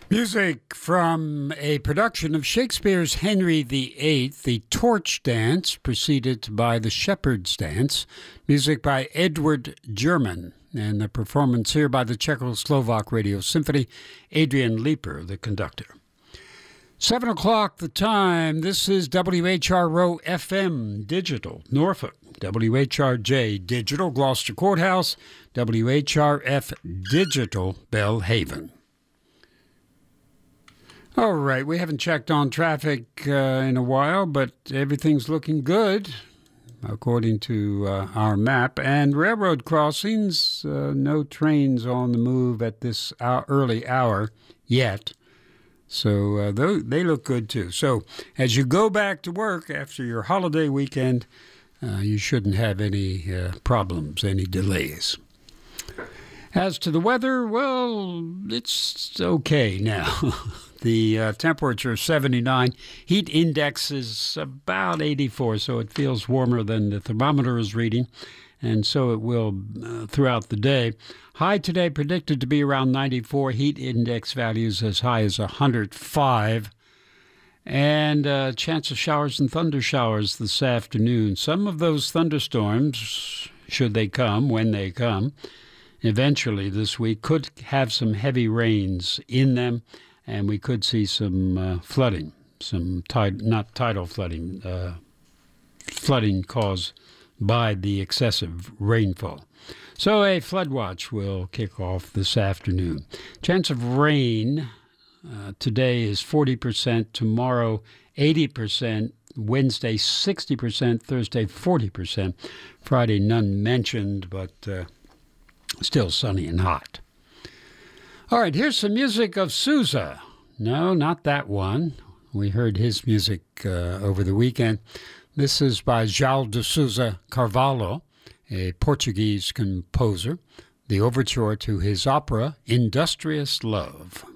Music from a production of Shakespeare's Henry VIII, The Torch Dance, preceded by The Shepherd's Dance. Music by Edward German, and the performance here by the Czechoslovak Radio Symphony, Adrian Leeper, the conductor. 7 o'clock the time. This is WHRO FM Digital, Norfolk, WHRJ Digital, Gloucester Courthouse, WHRF Digital, Belhaven. All right, we haven't checked on traffic in a while, but everything's looking good, according to our map. And railroad crossings, no trains on the move at this early hour yet. So they look good, too. So as you go back to work after your holiday weekend, you shouldn't have any problems, any delays. As to the weather, well, it's okay now. The temperature is 79. Heat index is about 84, so it feels warmer than the thermometer is reading, and so it will throughout the day. High today predicted to be around 94. Heat index values as high as 105. And chance of showers and thunder showers this afternoon. Some of those thunderstorms, should they come, when they come, eventually this week, could have some heavy rains in them. And we could see some flooding, some not tidal flooding, flooding caused by the excessive rainfall. So a flood watch will kick off this afternoon. Chance of rain today is 40%, tomorrow 80%, Wednesday 60%, Thursday 40%, Friday none mentioned, but still sunny and hot. All right, here's some music of Sousa. No, not that one. We heard his music over the weekend. This is by João de Sousa Carvalho, a Portuguese composer, the overture to his opera, Industrious Love.